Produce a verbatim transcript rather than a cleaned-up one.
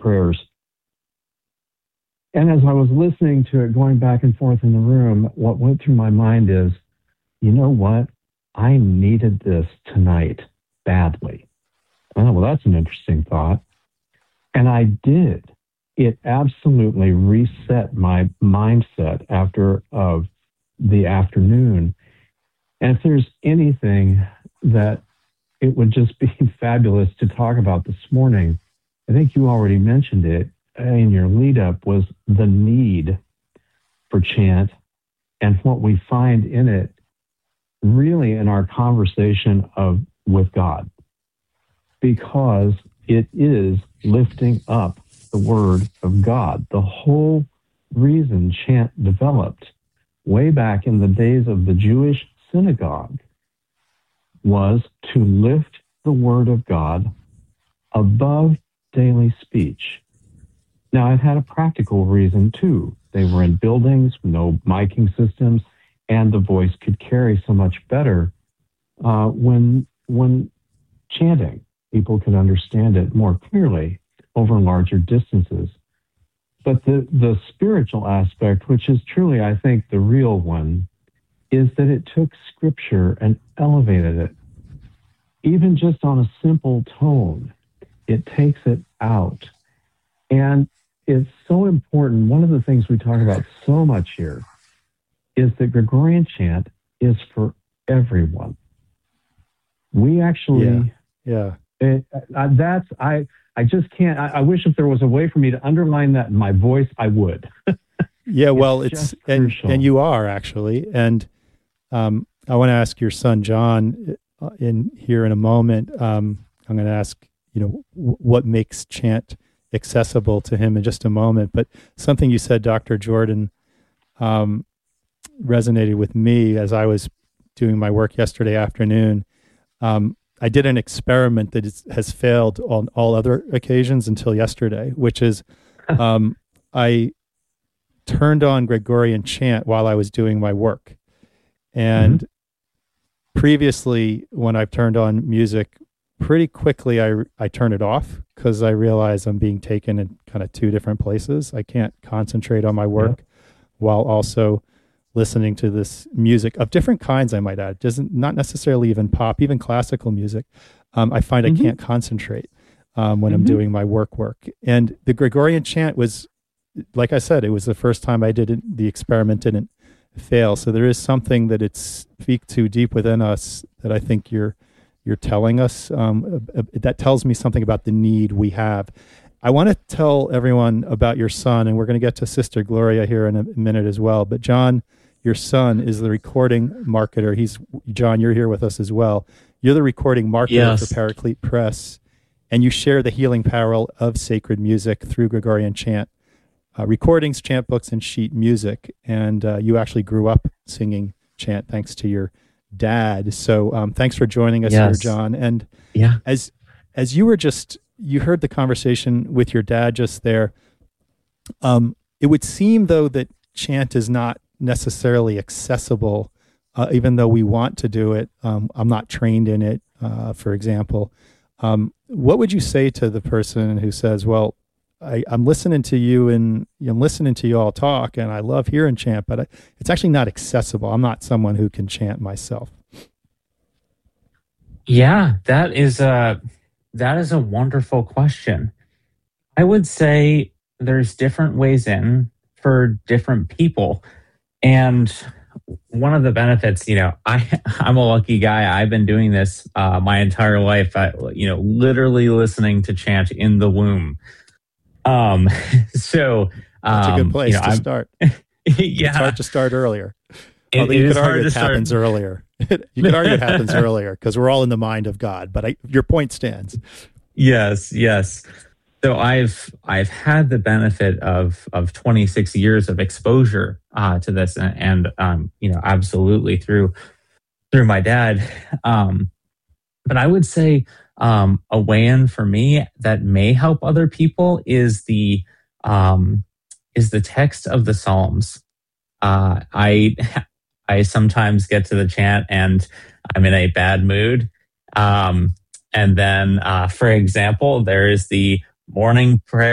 prayers. And as I was listening to it, going back and forth in the room, what went through my mind is, you know what? I needed this tonight badly. Oh, well, that's an interesting thought. And I did. It absolutely reset my mindset after of the afternoon. And if there's anything that it would just be fabulous to talk about this morning, I think you already mentioned it in your lead up, was the need for chant and what we find in it really in our conversation of with God, because it is lifting up the word of God. The whole reason chant developed way back in the days of the Jewish synagogue was to lift the word of God above daily speech. Now, it had a practical reason, too. They were in buildings, no miking systems, and the voice could carry so much better uh, when, when chanting. People could understand it more clearly over larger distances. But the, the spiritual aspect, which is truly, I think, the real one, is that it took Scripture and elevated it. Even just on a simple tone, it takes it out. And it's so important. One of the things we talk about so much here is that Gregorian chant is for everyone. We actually, yeah, yeah. It, uh, that's I. I just can't. I, I wish if there was a way for me to underline that in my voice, I would. Yeah, well, it's, it's and, and you are actually, and um, I want to ask your son John in here in a moment. Um, I'm going to ask, you know, w- what makes chant accessible to him in just a moment. But something you said, Doctor Jordan, um, resonated with me as I was doing my work yesterday afternoon. Um, I did an experiment that is, has failed on all other occasions until yesterday, which is um, I turned on Gregorian chant while I was doing my work. And mm-hmm. previously, when I've turned on music, pretty quickly I, I turn it off because I realize I'm being taken in kind of two different places. I can't concentrate on my work yeah. while also listening to this music of different kinds, I might add. Doesn't not necessarily even pop, even classical music. Um, I find mm-hmm. I can't concentrate um, when mm-hmm. I'm doing my work work. And the Gregorian chant was, like I said, it was the first time I did it, the experiment didn't fail. So there is something that it speaks to deep within us that I think you're you're telling us. Um, uh, that tells me something about the need we have. I want to tell everyone about your son, and we're going to get to Sister Gloria here in a minute as well. But John, your son is the recording marketer. He's John, you're here with us as well. You're the recording marketer yes. for Paraclete Press, and you share the healing power of sacred music through Gregorian chant, uh, recordings, chant books, and sheet music. And uh, you actually grew up singing chant thanks to your dad. So um, thanks for joining us yes. here, John. And yeah. as as you were just, you heard the conversation with your dad just there. Um, it would seem, though, that chant is not necessarily accessible, uh, even though we want to do it. Um, I'm not trained in it, uh, for example. Um, what would you say to the person who says, well, I, I'm listening to you and I'm listening to you all talk and I love hearing chant, but I, it's actually not accessible. I'm not someone who can chant myself. Yeah, that is a, that is a wonderful question. I would say there's different ways in for different people. And one of the benefits, you know, I, I'm a lucky guy. I've been doing this uh, my entire life, I, you know, literally listening to chant in the womb. Um, so um, that's a good place you know, to I'm, start. yeah. It's hard to start earlier. It, Although it you is could argue hard it to happens start. earlier. You could argue it happens earlier because we're all in the mind of God. But I, your point stands. Yes, yes. So I've I've had the benefit of of twenty-six years of exposure uh, to this, and, and um, you know, absolutely through through my dad. Um, but I would say um, a way in for me that may help other people is the um, is the text of the Psalms. Uh, I I sometimes get to the chant and I'm in a bad mood. Um, and then, uh, for example, there is the morning prayer.